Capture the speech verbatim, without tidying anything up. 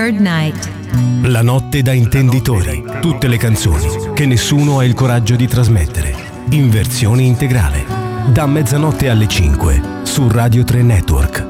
Third Night. La notte da intenditori. Tutte le canzoni che nessuno ha il coraggio di trasmettere. In versione integrale. Da mezzanotte alle cinque su Radio tre Network.